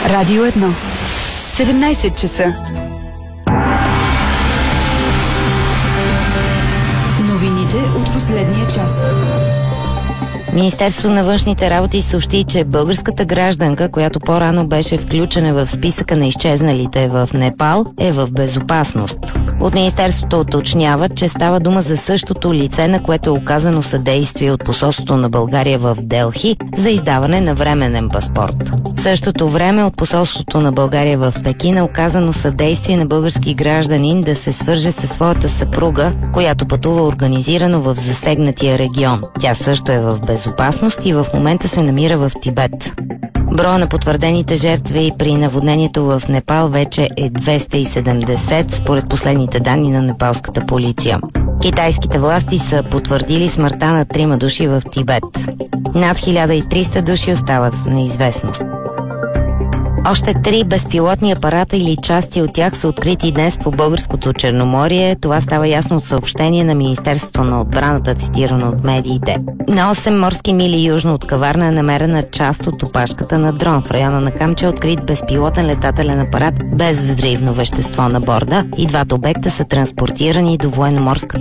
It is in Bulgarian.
Радио 1. 17 часа. Новините от последния час. Министерството на външните работи съобщи, че българската гражданка, която по-рано беше включена в списъка на изчезналите в Непал, е в безопасност. От Министерството уточняват, че става дума за същото лице, на което е оказано съдействие от посолството на България в Делхи за издаване на временен паспорт. В същото време от посолството на България в Пекин е оказано съдействие на български гражданин да се свърже със своята съпруга, която пътува организирано в засегнатия регион. Тя също е в безопасност и в момента се намира в Тибет. Броя на потвърдените жертви при наводнението в Непал вече е 270, според последните данни на непалската полиция. Китайските власти са потвърдили смъртта на 3 души в Тибет. Над 1300 души остават в неизвестност. Още 3 безпилотни апарата или части от тях са открити днес по българското Черноморие. Това става ясно от съобщение на Министерството на отбраната, цитирано от медиите. На 8 морски мили южно от Каварна е намерена част от опашката на дрон. В района на Камча е открит безпилотен летателен апарат без взривно вещество на борда и двата обекта са транспортирани до военноморската